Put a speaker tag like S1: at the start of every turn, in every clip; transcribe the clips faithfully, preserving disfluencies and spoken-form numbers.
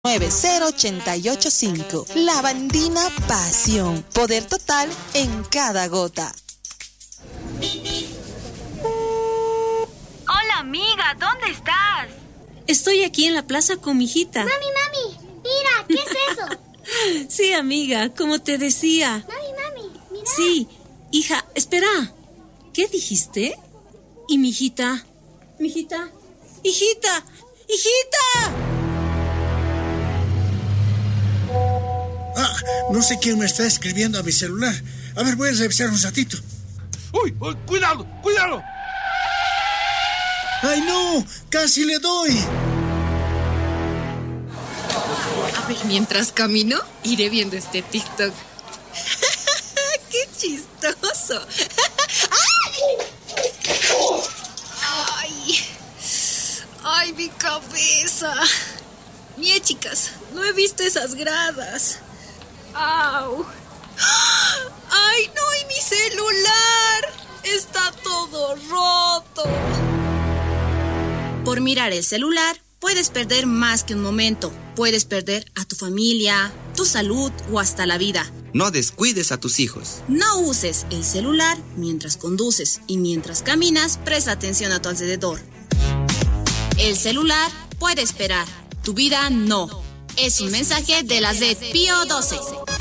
S1: nueve cero ocho ocho cinco. Lavandina Pasión. Poder total en cada gota.
S2: Hola, amiga, ¿dónde estás?
S3: Estoy aquí en la plaza con mi hijita.
S4: Mami, mami, mira, ¿qué es eso?
S3: Sí, amiga, como te decía.
S4: Mami, mami, mira.
S3: Sí, hija, espera. ¿Qué dijiste? ¿Y mi hijita? ¿Mi hijita? ¡Hijita! ¡Hijita!
S5: Ah, no sé quién me está escribiendo a mi celular. A ver, voy a revisar un ratito.
S6: ¡Uy! uy ¡Cuidado! ¡Cuidado!
S5: ¡Ay, no! ¡Casi le doy!
S7: A ver, mientras camino, iré viendo este TikTok. ¡Qué chistoso! ¡Ay! ¡Ay, mi cabeza! Mie, chicas, no he visto esas gradas. ¡Au! ¡Ay, no! ¡Y mi celular! ¡Está todo roto! Por mirar el celular, puedes perder más que un momento. Puedes perder a tu familia, tu salud o hasta la vida.
S8: No descuides a tus hijos.
S7: No uses el celular mientras conduces y mientras caminas, presta atención a tu alrededor. El celular puede esperar, tu vida no. Es un mensaje de la red Pío doce.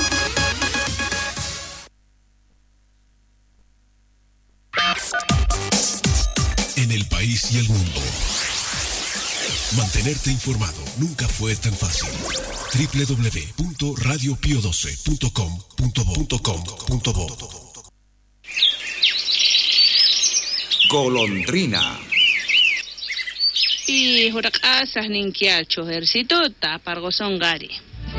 S9: En el país y el mundo. Mantenerte informado nunca fue tan fácil. doble u doble u doble u punto radio pío doce punto com punto bo.
S8: Golondrina.
S10: Y hurakasas ninkiacho ejercito tapargo songari.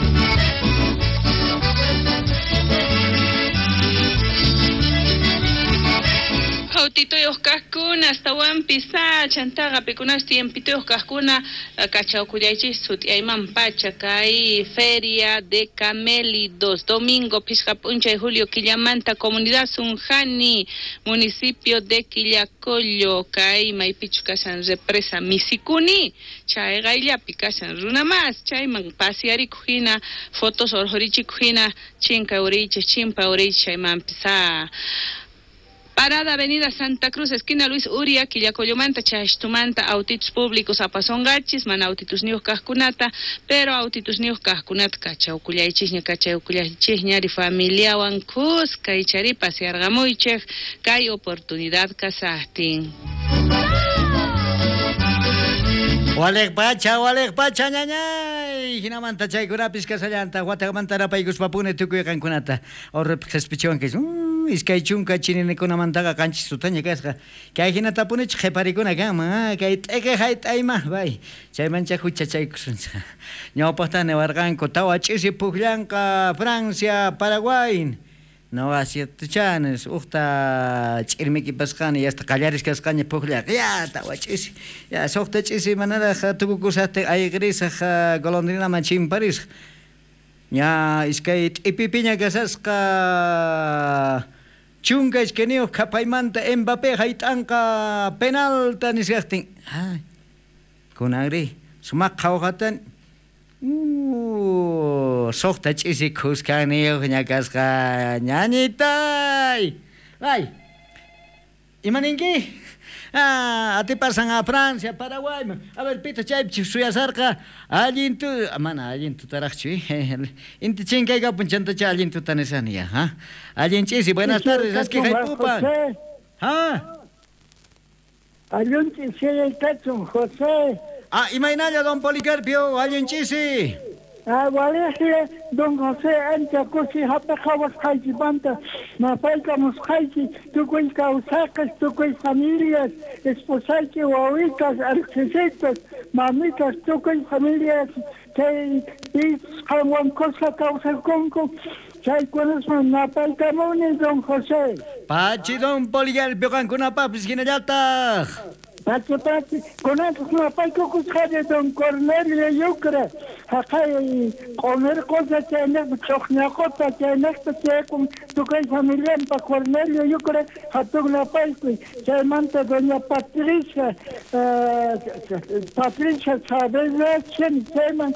S10: Autitoyos cascuna hasta wan pisa chantaga picunas tiempitoyos cascuna cachaucuyaychis sutiayman pacha kai feria de camélidos domingo piscapuncha de julio Quillamanta comunidad Sunjani municipio de Quillacollo kai maipichu kasan represa Misikuni chay gaillapi kasan runa más chayman paseari kujina fotos orjorichi kujina chinka uriche chimpa uriche chayman pisa. Parada Avenida Santa Cruz, esquina Luis Uria, Quillacollomanta, Chashtumanta, autitos públicos, apasongachis, man autitos nios cascunata, pero autitos nios cascunata, cachauculaychis, ña cachauculaychis, ñari familia wancus, kaichari paseargamoychej, kai oportunidad casastin.
S11: Walek pacha, walek pacha, ñañay. Hinamanta chaykurapis kasallanta, Guatagamantara paykus papune tukuy kankunata. Ahora jespichuan que es, iskay chunka chininikunamanta kanchis sutaña kasqa. Kay hinata punich qhiparikuna kama, kay t'eke hayt'ayma, bay. Chaymancha hucha chaykusuncha. Ñawpaqtani warqanku tawa ch'isi pukllanqa Francia, Paraguay. No, así chanes, usta chirmiki pascani, hasta callares cascaña puglia, ya, tawachis, ya, sohta chisi manera, tukukusate, ay grisa, golondrina machín París, ya, es que ipipiña casasca, chunga es que nios capaimanta, Mbappé, haitanca, penal, tanis gastin, ay, con agri, sumak kaujatan, Uh, sohta chisi kuskani ñakasqa ñañitay. Ay. Imaninki? Ah, atipasan a Francia, Paraguay. A ver, pita chay suyasarqa allintu, mana allintu taraqchu. Inti chinkayqa punchanta chay allintu tanisaniya, ha? Allin chisi, buenas tardes, es que haypupan. Ha?
S12: Allin chisi el tacho, José.
S11: Ah, imaginaya, don Policarpio, allin chisi.
S12: Ah, vale, don José, anta kusi hapejawas haji banta, mapaika mushaji, tukuy causacas, tukuy familias, esposaichi, wawitas, arcesitas, mamitas, tukuy familias, que is jawan cosa causa conco, chay cuanas mapaika mones, don José.
S11: Pachi, don Policarpio, cancuna papis, ginayata.
S12: Pachi, pachi, con eso no hay que buscar don Cornelio Yucra. Acá comer cosas que en el chocnacota que en este tiempo tu que familia para Cornelio Yucra a tu la paiki se manta doña Patricia Patricia Sabela chen teman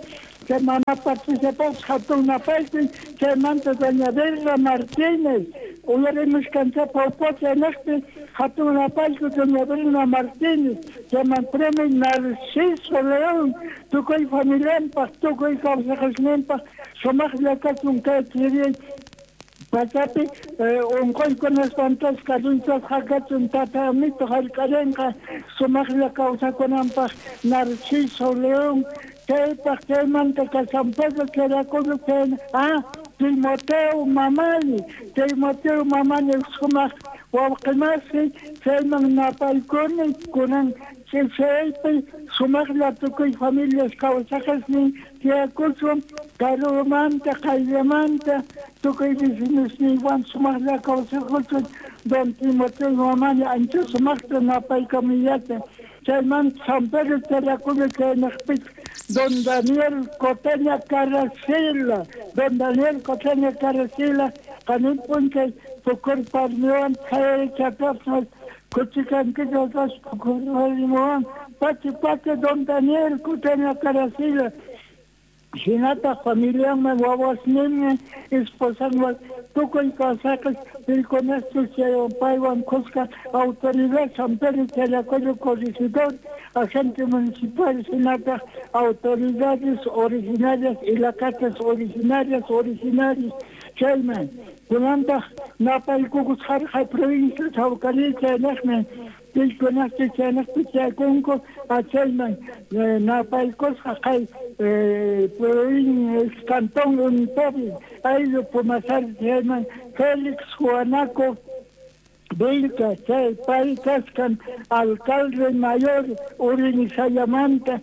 S12: semana participamos Hatuna Paisi, semana doña Berra Martínez, uyaremos cantar por poco en este Hatuna Paisi, doña Berra Martínez, semana premio Narciso León, tu coi familia, tu coi causa nempa, somos la casa un que quiere Pasapi, un coi con las tantas carunzas, hagas un tatamito, halcarenca, somos la causa con ampa Narciso León, que parte manta que San Pedro que era como que ah Timoteo Mamani Timoteo Mamani suma o que más se man na palcone con se se suma la tu familias causas ni que acuso caro manta calle manta tu que dices ni van suma la causa don Timoteo Mamani antes suma na palcomillate Chairman San Pedro que era como que nos Don Daniel Coteña Caracila, Don Daniel Coteña Caracila, también punte tu cuerpo león, cae chatarnos, cuchican que yo dos, cuchican Pati Pati, Don Daniel Coteña Caracila, Ginata familia me guaguas niña, esposa tú con casacas, y con esto se paivan cosca, autoridad San Pedro que le acuerdo corregidor, agente municipal, senata, autoridades originarias y las casas originarias, originarias, Chairman, Kulanda, Napa y Cucusar, High Provincia, Saucalicia, Nechman, y con este Chanastica Conco, a Chairman, Napa y Cosa, High Provincia, Cantón, Unitorio, Aido Pomasar, Chairman, Félix Juanaco, Vilca, Chay, Pai Cascan, alcalde mayor, Urini Sayamanta.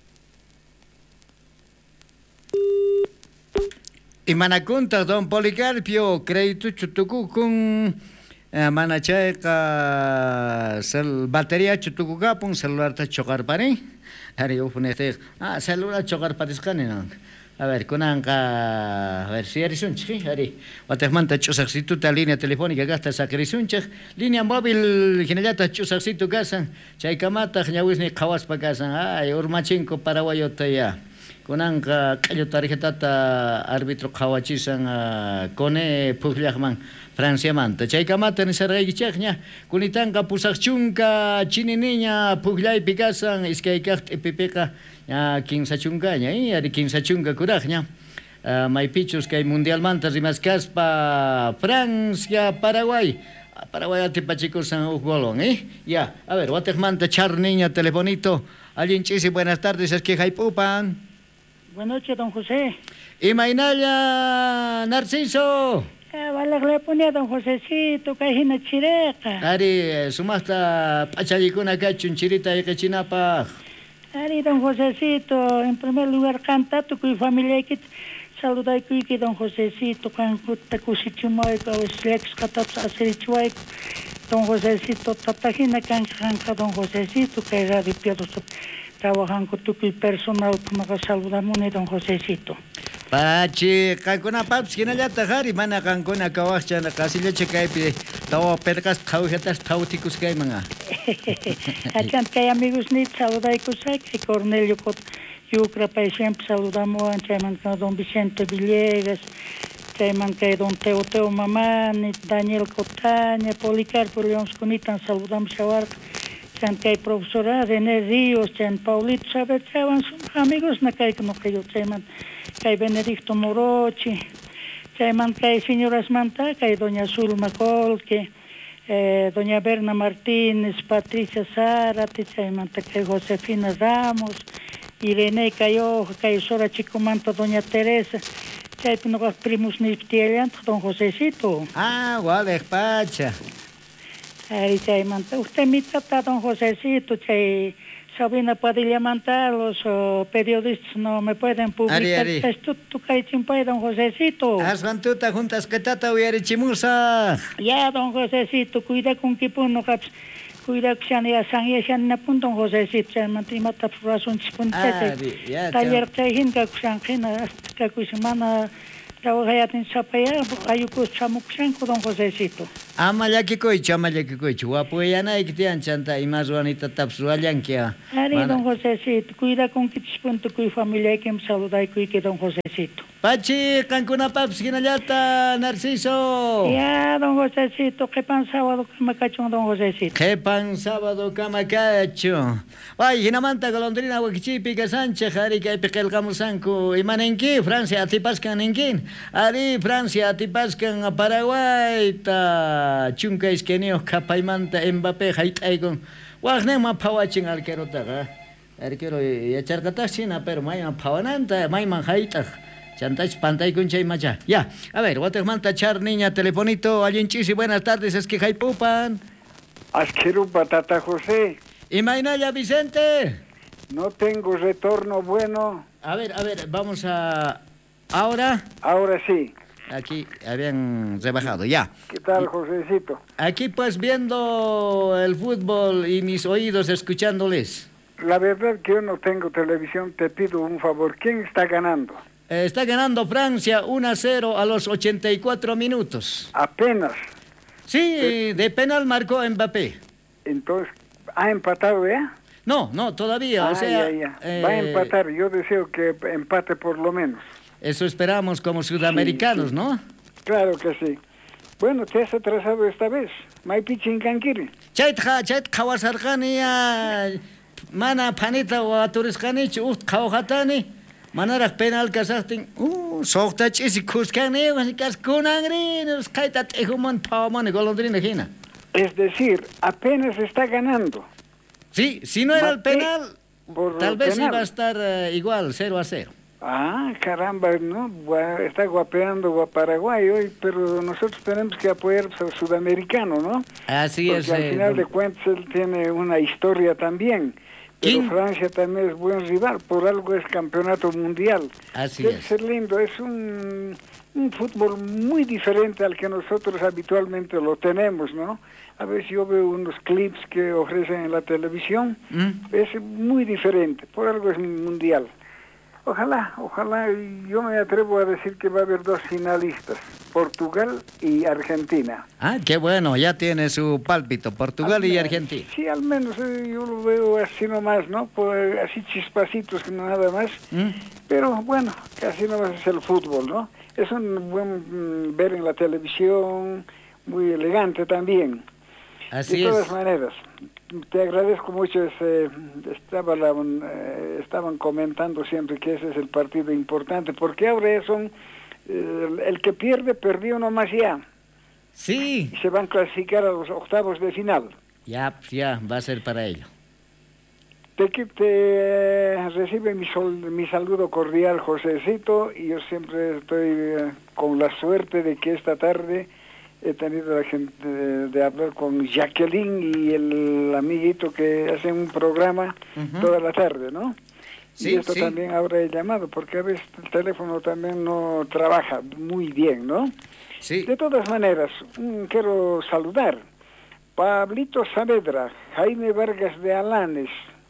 S11: Y Manacunta, don Policarpio, crédito chutucu con Manachaca, batería chutucu capun, celular ta chocar para Ari ufunete, ah, celular chocar para escanear. A ver, kunanka, a ver, si eres un chico, Ari, o te manda chusaxito ta línea telefónica, gasta sacrisunchak, línea móvil, generata chusaxito gasan, chaykamata, ñawisni kawas pa gasan, ay, urmachinko paraguayota ya. Kunanka, kayo tarjetata, árbitro kawachisan, kone pugliakman, Francia manta. Chaykamata ni saraygichakña, kunitanka pusakchunka, chininiña, puglay pigasan, iskaykakt epipeka, kinsachunkaña, y ari kinsachunka kuraqña. Maypichus kay mundial manta rimascaspa Francia, Paraguay. Paraguay atipachikusan uk bolón, ¿eh? Ya, a ver, watekmanta char niña telefonito. Alguien chisi, buenas tardes, es que jaipupan.
S13: Buenas noches, don José.
S11: Y Mainalla Narciso.
S13: Vale, le ponía don Josecito, cajina chireca.
S11: Ari, sumasta pachayikuna kachun chirita y cachinapa.
S13: Ari, don Josecito, en primer lugar canta tu cuy familia que saluda y que don Josecito, can te cusichumay, que es lex catats aserichuay, don Josecito, tatajina can canca don Josecito, que era de piedos trabajan con tu cuy personal, como que saludamos don Josecito.
S11: Pachi, kankuna paps kinalla tajari mana kankuna kawachcha casi leche kaypi tawa perkas khawjatas thawtikus kay manga.
S13: Achan kay amigos ni saluday kusay kay Cornelio Cot Yucra pa siempre saludamos a chayman con don Vicente Villegas, chayman kay don Teo Teo Mamani, Daniel Cotaña, Policarpo León Cunitan saludamos a chan kay profesora René Ríos, chan Paulito Saber chavan son amigos na kay no kay chayman kay Benedicto Morochi, chayman kay señoras Manta, kay doña Zulma Colque, eh, doña Berna Martínez, Patricia Zárate, chayman kay Josefina Ramos, Irene Cayo, kay Sora Chicomanta, doña Teresa, chayman no primos ni tiellant, don Josecito.
S11: Ah, vale, pacha.
S13: Ay, chayman, usted me trata, don Josecito, chay. Sabina Padilla Manta, los uh, periodistas no me pueden publicar esto, tu caichimpa, don Josecito.
S11: Asgantuta juntas que tata hubiera chimusa.
S13: Ya, don Josecito, cuida con que puno caps, cuida que sean ya san ya sean na pun don Josecito, se mantimata razón chipuntete. Taller tehin ka kusan kina, ka kusimana Trabajayatin sapaya, ayuko chamukchanko, don Josecito.
S11: Amayakikoich, amayakikoich. Guapoyana iktian chanta y más bonita tapsuayankia.
S13: Ari, don Josecito, cuida con que punto que familia que me saluda y que don Josecito.
S11: Pachi, Cancuna Paps, Ginallata, Narciso.
S13: Ya, don Josecito, que pan sábado camacacho, don Josecito.
S11: Que pan sábado camacacho. Ay, Ginamanta, Golondrina, Huaquichipi, Sánchez, Jarica y Pequel Camusanco, y Manenquí, Francia, Atipascan Enquín. Ari, Francia, Atipascan a Paraguay, ta Chunca Isquenio, Capaimanta, Mbappé, Haitaigon. Wagnema Pawaching Alquerota. Arquero y echar catachina, pero Mayman Pawananta, Mayman Haitag. Chantage pantay con chay macha. Ya, a ver, Guatemala char niña, telefonito, alguien chisi, buenas tardes, es que jaipupan.
S14: Asquero patata José.
S11: ¿Y Mainaya Vicente?
S14: No tengo retorno bueno.
S11: A ver, a ver, vamos a... ¿Ahora?
S14: Ahora sí.
S11: Aquí habían rebajado, ya.
S14: ¿Qué tal, Josecito?
S11: Aquí pues viendo el fútbol y mis oídos escuchándoles.
S14: La verdad que yo no tengo televisión, te pido un favor. ¿Quién está ganando?
S11: Eh, está ganando Francia uno a cero a los ochenta y cuatro minutos.
S14: Apenas.
S11: Sí, eh, de penal marcó Mbappé.
S14: Entonces, ¿ha empatado ya?
S11: No, no, todavía,
S14: ah,
S11: o sea...
S14: Ya, ya.
S11: Eh,
S14: Va a empatar, yo deseo que empate por lo menos.
S11: Eso esperamos como sudamericanos, sí, sí. ¿No?
S14: Claro que sí. Bueno, te has atrasado esta vez. May pichin kankiri.
S11: Chaitja, chait khawasarqani mana panita wa turisqani chuht khawhatani. Manaraq penal kasaqtin, uh, soqta ch'isi kuskani, kaskunangri, nos kaita t'ejuman pawman golondrina hina.
S14: Es decir, apenas está ganando.
S11: Sí, si no era el penal, tal vez
S14: penal.
S11: iba a estar uh, igual, cero a cero.
S14: Ah, caramba, ¿no? Está guapeando a Paraguay hoy, pero nosotros tenemos que apoyar al sudamericano, ¿no?
S11: Así
S14: Porque
S11: es.
S14: al
S11: eh,
S14: final
S11: don...
S14: de cuentas él tiene una historia también. Pero
S11: ¿Quién?
S14: Francia también es buen rival, por algo es campeonato mundial.
S11: Así
S14: Debe
S11: es.
S14: ser lindo, es un, un fútbol muy diferente al que nosotros habitualmente lo tenemos, ¿no? A veces yo veo unos clips que ofrecen en la televisión, ¿Mm? Es muy diferente, por algo es mundial. Ojalá, ojalá, yo me atrevo a decir que va a haber dos finalistas, Portugal y Argentina.
S11: Ah, qué bueno, ya tiene su pálpito, Portugal al y menos, Argentina.
S14: Sí, al menos eh, yo lo veo así nomás, ¿no? Por, así chispacitos, nada más. ¿Mm? Pero bueno, así nomás es el fútbol, ¿no? Es un buen mm, ver en la televisión, muy elegante también.
S11: Así
S14: de todas
S11: es.
S14: maneras, te agradezco mucho. Ese, estaba la, eh, estaban comentando siempre que ese es el partido importante, porque ahora son eh, el que pierde, perdió nomás ya.
S11: Sí.
S14: Y se van a clasificar a los octavos de final.
S11: Ya, ya, va a ser para ello.
S14: Te, te recibe mi, sol, mi saludo cordial, Josecito, y yo siempre estoy eh, con la suerte de que esta tarde he tenido la gente de, de hablar con Jacqueline y el amiguito que hacen un programa uh-huh. toda la tarde, ¿no? Sí, y esto sí. También ahora he llamado, porque a veces el teléfono también no trabaja muy bien, ¿no?
S11: Sí.
S14: De todas maneras, um, quiero saludar Pablito Saavedra, Jaime Vargas de Alanes,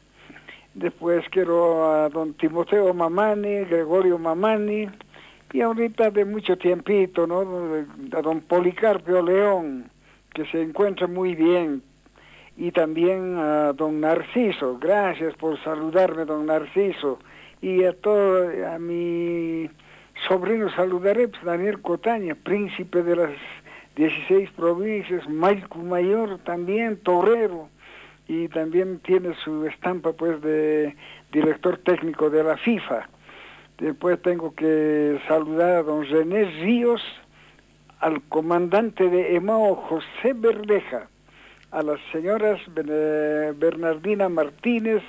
S14: después quiero a don Timoteo Mamani, Gregorio Mamani, y ahorita de mucho tiempito, ¿no? A don Policarpio León, que se encuentra muy bien, y también a don Narciso. Gracias por saludarme, don Narciso. Y a todo, a mi sobrino saludaré, pues, Daniel Cotaña, príncipe de las dieciséis provincias, Maicu Mayor también, torero, y también tiene su estampa, pues, de director técnico de la FIFA. Después tengo que saludar a don René Ríos, al comandante de Emao, José Verdeja, a las señoras Bernardina Martínez,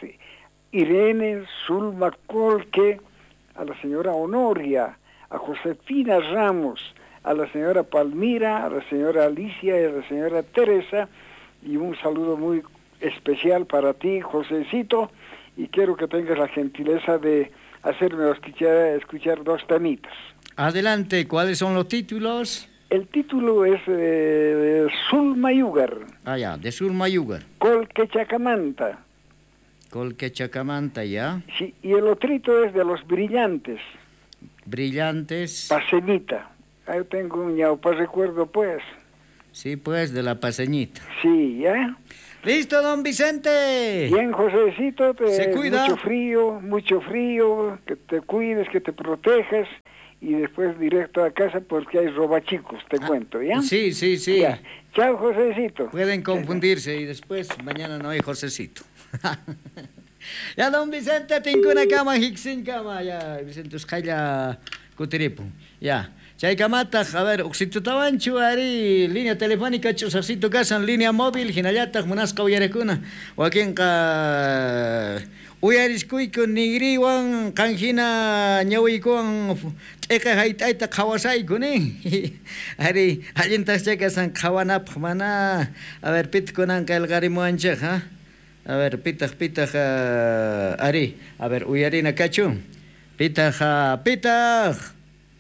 S14: Irene Zulma Colque, a la señora Honoria, a Josefina Ramos, a la señora Palmira, a la señora Alicia y a la señora Teresa, y un saludo muy especial para ti, Josecito, y quiero que tengas la gentileza de hacerme escuchar, escuchar dos temitas.
S11: Adelante, ¿cuáles son los títulos?
S14: El título es eh, Sulmayugar.
S11: Ah, ya, de Sulmayugar.
S14: Colquechacamanta.
S11: Colquechacamanta, ya.
S14: Sí, y el otrito es de Los Brillantes.
S11: Brillantes.
S14: Paseñita. Ahí tengo un ñaupa recuerdo, pues.
S11: Sí, pues, de la paseñita.
S14: Sí, ¿ya?
S11: ¡Listo, don Vicente!
S14: Bien, Josecito, te,
S11: se cuida.
S14: Mucho frío, mucho frío, que te cuides, que te protejas, y después directo a casa porque hay robachicos, te ah, cuento, ¿ya?
S11: Sí, sí, sí.
S14: Ya. Chao, Josecito.
S11: Pueden confundirse y después mañana no hay Josecito. Ya, don Vicente, tengo una cama, Hicksin cama, ya, Vicente, Uskaya, Cutiripu, ya. Chaykamata, a ver, Uxitutawanchu, Ari, línea telefónica, Chusacito Casan, línea móvil, Hinayata, Munasca, Uyarecuna, Joaquinca, Uyariscuico, Nigriwan, Canjina, Ñawikuan, Eka Haitaita, Kawasai, Kuni, Ari, Alientas Checasan, Kawanap, Mana, a ver, Pitkunanka, el Garimuancha, ¿ah? A ver, Pitach, Pitach, Ari, a ver, Uyarina Cachu, Pitach, Pitach.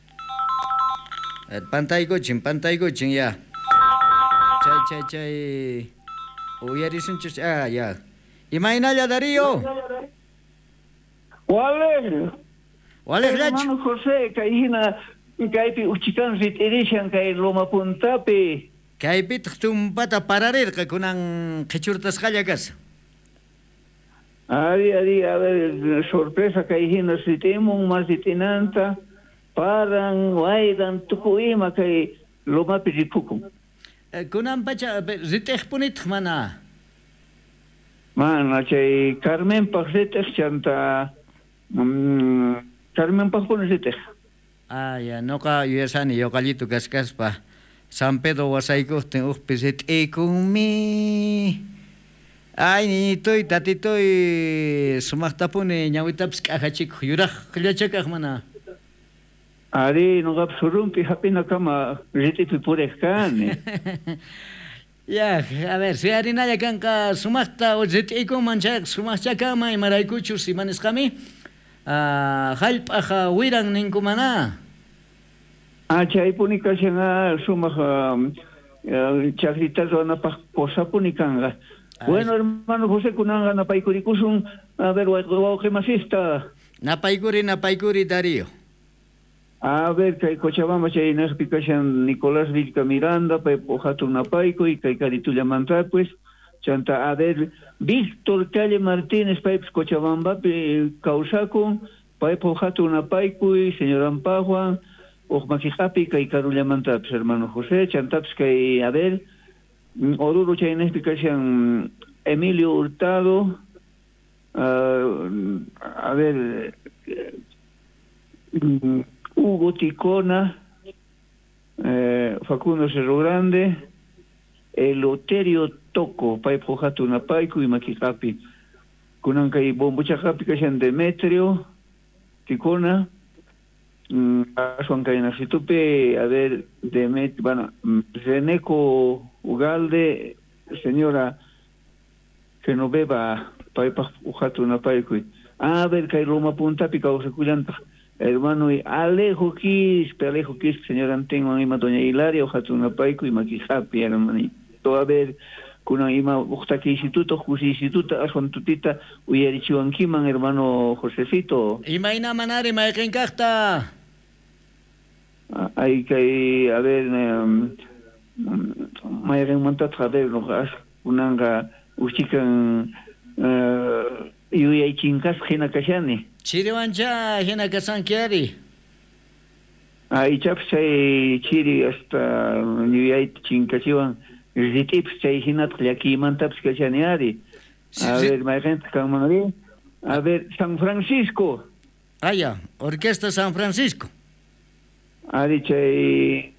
S11: Pantay kucing, pantay kucing ya. Chay, chay, chay. Uyarisun chus, ah, ya. Imainalla Darío.
S15: Wale.
S11: Wale,
S15: hermano José, kaihina, kaipi uchikan ritirishan kai loma puntapi.
S11: Kaipi tumpata pararir ka kunang kechurtas kallakas.
S15: Ari, ari, a ver, sorpresa kaihina sitimung masitinanta. Parang waidan tukuima kay loma pijipukum.
S11: Kunang pacha riteh punit mana.
S15: Mana chay Carmen Pajreteh chanta Carmen Pajpun riteh.
S11: Ah, ya, no ka yesani yokalito kaskaspa. San Pedro wasaiko ten upisit ekumi. Ay, niñitoy, tatitoy, sumaktapuni ñawitaps kajachik yuraj klachakaj mana.
S15: Ari, no absurumpi hapina kama ritipi purejkane.
S11: Ya, a ver, si harina ya kanka sumasta o zitiko manchak sumasta kama y maraykuchu si manescami, ah, halpaja wirang ninkumana.
S15: Ah, chay punika siya sumaja chakrita zona pa posa punikanga. Bueno, hermano José kunanga napaikurikusung, a ver, wao kemasista.
S11: Napaikuri, napaikuri Darío.
S15: A ver, kay Cochabamba chay nagpikasyan Nicolás Vilca Miranda, pay pojatu napayko y kay Caritulla Manta, pues, chanta, a ver, Víctor Calle Martínez, pay Cochabamba, pay Causaco, pay pojatu napayko y señor Ampagua, o Maquijapi, kay Carulla Manta, pues, hermano José, chantaps kay, a ver, Oruro chay nagpikasyan Emilio Hurtado, uh, a ver, uh, Hugo Ticona, eh, Facundo Cerro Grande, Eloterio Toco, Paipo Hatuna Paico y Maquijapi. Kunanka y Bombuchajapi Kashan Demetrio, Ticona, Asuanca y Nasitupe, a ver, Demet, bueno, Reneco Ugalde, señora Genoveva, Paipa Hatuna Paico. A ver, Kairoma Punta Pica o Seculanta. Hermano, y Alejo Quis, Alejo Quis, señor Antengo, Ima Doña Hilaria, Ojatuna Paico y Maquijapi, hermanito. A ver, Kuna Ima, Ojtaki Instituto, Jusi Instituto, Asuantutita, Uyarichiwankiman, hermano Josecito.
S11: Ima Ina Manari, Maekenkakta.
S15: Hay que, a ver, Maeren Mantat, a ver, Kunanga, Uchikan, Yuyay Chinkas, Gina Kashani.
S11: Chiriwancha, Hina Kasan Kiari.
S15: Ahí chapsay chiri hasta Yuyay Chinkachiwan, Ritipsay Hinat Yaki Mantaps Kachaniari. A ver, Mayrent Kamari. A ver, San Francisco.
S11: Ah, ya, Orquesta San Francisco.
S15: Ari chay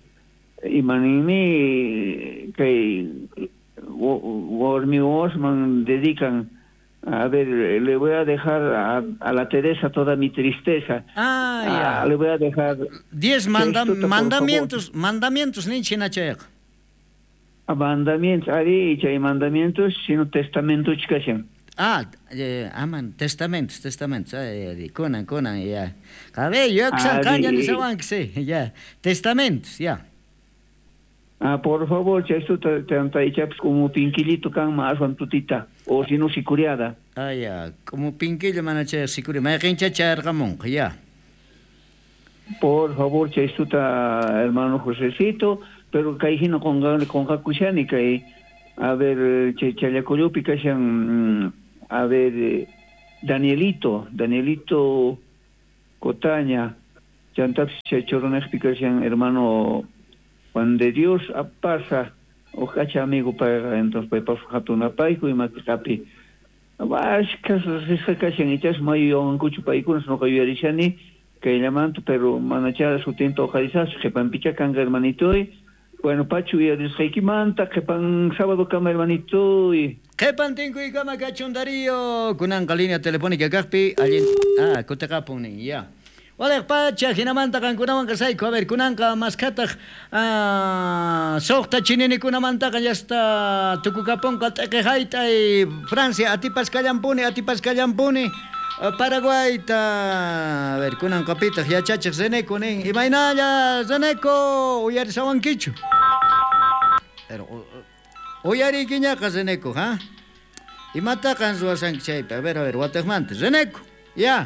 S15: Imanini que Warmi Osman dedican. A ver, le voy a dejar a, a la Teresa toda mi tristeza.
S11: Ah, ya.
S15: Ah, le voy a dejar...
S11: Diez manda mandamientos, mandamientos, ni chinachayak.
S15: Mandamientos, ari, chay mandamientos, sino testamento chikashan.
S11: Ah, eh, aman, testamentos, testamentos, ay, conan, conan, ya. Cabello, yo caña ni saban que sé, ya. Testamentos, ya.
S15: Ah, por favor, ya esto te te chaps como pinquilito can más tutita o si no sicuriada.
S11: Ah, ya, como pinquillo manache sicuri, me quincha char gamon, ya.
S15: Por favor, chaystuta, hermano Josecito, pero caijino con con Hakushani, que a ver, Chayacolopi, que a ver, Danielito, Danielito Cotaña, Chantap Chachorona explicación, hermano Juan de Dios, a pasa, o cacha amigo para entonces para Fatuna Paico y Macapi. Vas, casas, esa cacha en Ichas, Mayo, en Cucho Paico, no cayó Arishani, que llaman, pero manachada su tiempo ojalizas, que pan picha canga hermanito y bueno, Pachu y el Manta, que pan sábado cama hermanito y
S11: que pan tengo y cama cachondarío, con una línea telefónica Gaspi, alguien, ah, que te caponen, ya. Oleg Pacha, Ginamanta, Cancunaman Casaico, a ver, Kunanka, Mascata, ah, Sohta, Chinini, Kunamanta, ya está, Tucucapón, Catequejaita y Francia, Atipas Callampune, Atipas Callampune. Paraguay ta a ver kunan kapita ya chachak zeneco nen imainaya zeneco uyari sawankichu pero uyari kiñaka zeneco ha imata kan suasan chaypa a ver a ver wategmante zeneco ya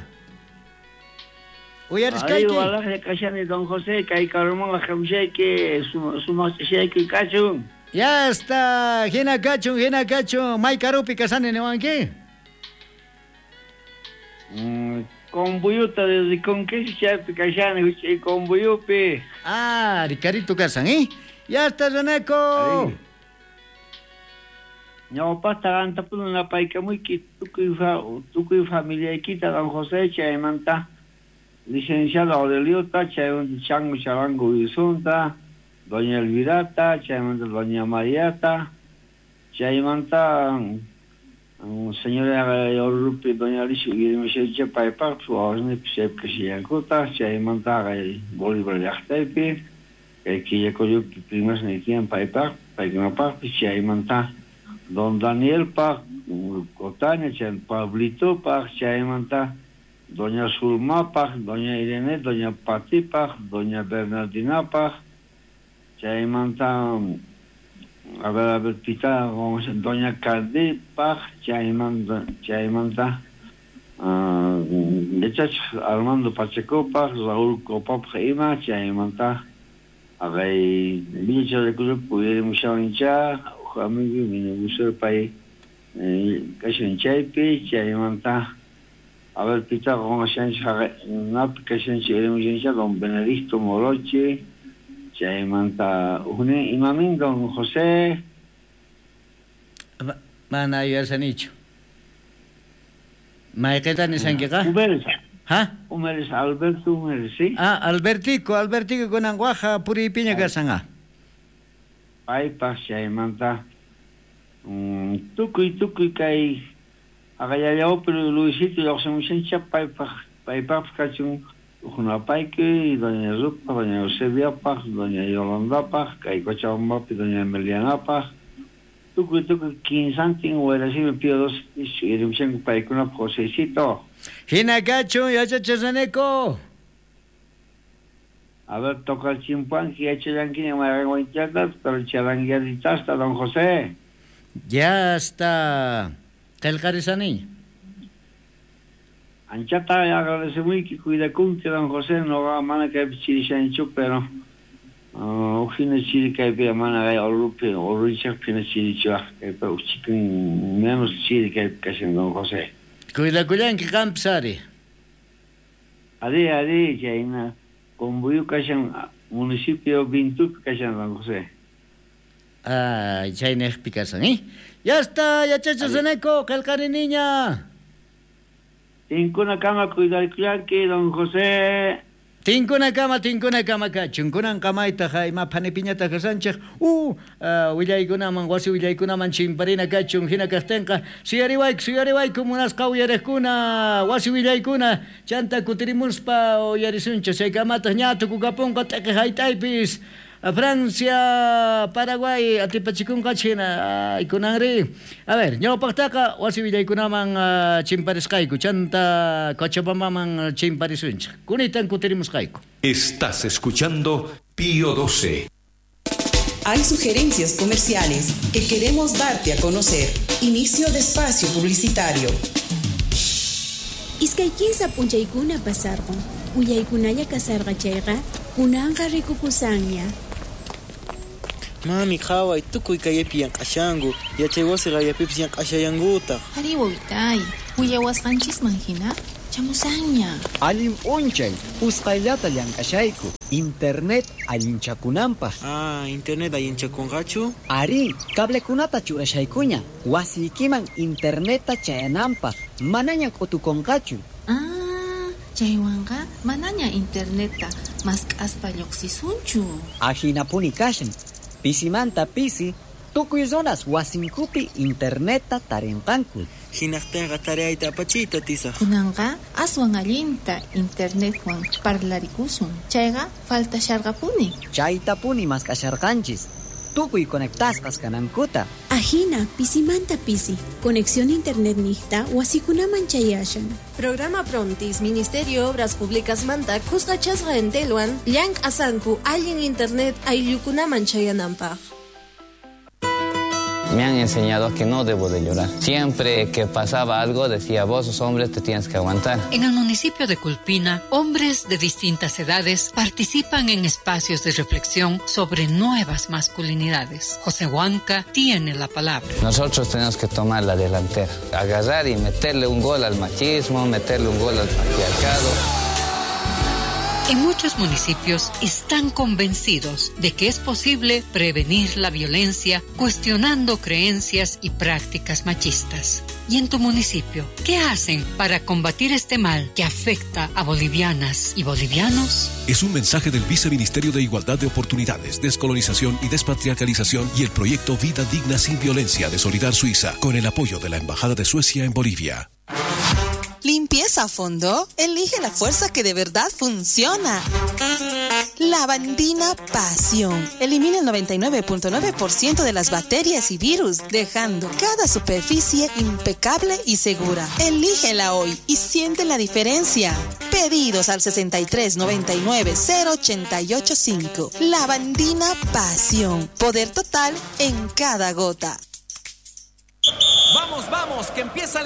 S11: uyari
S15: skaki ay wala que kashani don José kay karmon la khamshay que suma shay que kachu
S11: ya está gina kachu gina kachu mai karupi kasane newanki.
S15: Mm, con buyuta desde con que se chape cachana y con buyupe.
S11: Ah, Ricarito Casan, ¿eh? Ya está, Zoneco.
S15: No pasta ganta por una paica muy que tu que familia y quita don José Chaimanta, licenciado Aurelio Tacha, un chango charango y sunta, doña Elvirata, Chaimanta, doña Mariata, Chaimanta. Señora Europe, doña Alicia, y me dice, "Pai par, su orne, se que se ancota, se montaga el Bolívar de Artepe, que ya cogió primas ni quien pai par, pai que no par, se monta don Daniel par, Cotaña, se Pablito par, se monta doña Zulma par, doña Irene, doña Pati par, doña Bernardina par, se monta a ver, a ver, pita, doña Calde, Paj, Chaimanta, Chaimanta, Armando Pacheco, Paj, Raúl Copap, Jaima, Chaimanta, a ver, Villa de Cruz, pudiéramos hinchar, amigo, mi negocio país, casi en Chaipe, Chaimanta, a ver, pita, con Sánchez, una casi en Chile, don Benedicto Moroche, Chaimanta, une imamin don José.
S11: Mana ayar sanicho. Maiketa ni sangiga.
S15: Umeres.
S11: ¿Ha?
S15: Umeres Alberto Umeres, sí.
S11: Ah, Albertico, Albertico con anguaja puri piña gasanga.
S15: Pai pa Chaimanta. Mm, tukuy tukuy kay agayayao pero Luisito yo se muchen pai pa pai pa kachun. Una Paike, doña Rupa, doña Eusebia Paz, doña Yolanda Paz, Caicochamba, doña Emiliana Paz, tuku tuku quinsantin o era así me pido dos y de un chengo Paike una Josécito.
S11: Hinagacho, ya chachazaneco.
S15: A ver, toca el chimpán que ha hecho yanquina me hago internet, pero el chalanguerita está don José.
S11: Ya está. ¿Qué carizani?
S15: Anchata agradece muy que cuida con que don José no va a mana que chiri chancho pero o fine chiri que be mana ga Europe o Richard fine chiri chua que pero chicken menos chiri que que don José.
S11: Cuida cuidan que campsari.
S15: Ade ade Jaina con buyu casan municipio Bintu casan don José.
S11: Ah, Jaina explicación, ¿eh? Ya está, ya chacho Zeneco, calcari niña.
S15: Tengo una cama cuidar que don José.
S11: Tengo una cama, tengo una cama cachun, con una cama ita jaima panepiñata casancha. Uh, willay kuna man wasi willay kuna man chimparina cachun hina castenca. Si ariway, si ariway como unas cauyeres kuna, wasi willay kuna, chanta kutirimuspa o yarisuncha, se camata ñato cucapón coteque jaitaipis. A Francia, Paraguay, atipachikun kachina, ikunangri. A ver, yo pactaca, wasi villa ikunaman chimpariscaico, chanta cochabamman chimparisuncha. Kunitan kutirimuscaico.
S9: Estás escuchando Pío doce.
S1: Hay sugerencias comerciales que queremos darte a conocer. Inicio de espacio publicitario.
S16: Iskay kinsa punchaykuna pasarqun. uyaykunalla kasarqachayqa kunanqa rikukusanña.
S17: Mami, qhaway tukuy kaypi yanq'ashanku. Yachay wasi qayapipis yanq'ashayankuta.
S18: Ari wawitay, uyawasqanchisman hina chamusanña.
S19: Allim p'unchay, usqayllata llank'ashayku. Internet allinchakunanpaq.
S17: Ah, internet allinchakunqachu?
S19: Ari, cablekunata churashaykuña. Wasiykiman interneta chayananpaq. Manaña k'utukunqachu.
S18: Ah, chaywanqa manaña interneta mask'aspa lluqsisunchu.
S19: Ajinapuni kashan. Pisimanta pisi, tukuy zonas wasinkupi interneta tarinqanku.
S17: Hinaqtinqa tarayta apachiyta tisaq.
S18: Kunanqa aswan allinta internetwan parlarikusun. Chayqa faltasharqapuni.
S19: Chaytapuni maskasharqanchis. Tukuy conectasqas kanankuta.
S16: Ajina pisimanta pisi. Conexión internet nihta wasikunaman chayashan.
S20: Programa Prontis, Ministerio de Obras Públicas Manta, Kusqachasqa enteluan, llank asanku allin internet ayllukunaman chayanampaq.
S21: Me han enseñado que no debo de llorar. Siempre que pasaba algo decía, vos sos hombre, te tienes que aguantar.
S22: En el municipio de Culpina, hombres de distintas edades participan en espacios de reflexión sobre nuevas masculinidades. José Huanca tiene la palabra.
S21: Nosotros tenemos que tomar la delantera, agarrar y meterle un gol al machismo, meterle un gol al patriarcado.
S22: En muchos municipios están convencidos de que es posible prevenir la violencia cuestionando creencias y prácticas machistas. ¿Y en tu municipio qué hacen para combatir este mal que afecta a bolivianas y bolivianos?
S9: Es un mensaje del Viceministerio de Igualdad de Oportunidades, Descolonización y Despatriarcalización y el proyecto Vida Digna Sin Violencia de Solidar Suiza, con el apoyo de la Embajada de Suecia en Bolivia.
S1: ¿Limpieza a fondo? Elige la fuerza que de verdad funciona. Lavandina Pasión. Elimina el noventa y nueve punto nueve por ciento de las bacterias y virus, dejando cada superficie impecable y segura. Elígela hoy y siente la diferencia. Pedidos al sesenta y tres noventa y nueve cero ochenta y ocho cinco. Lavandina Pasión. Poder total en cada gota.
S23: Vamos, vamos, que empieza la